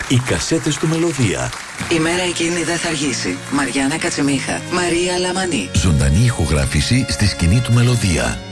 Οι κασέτες του Μελωδία. Η μέρα εκείνη δεν θα αργήσει. Μαριάννα Κατσιμίχα, Μαρία Λαμανή. Ζωντανή ηχογράφηση στη σκηνή του Μελωδία.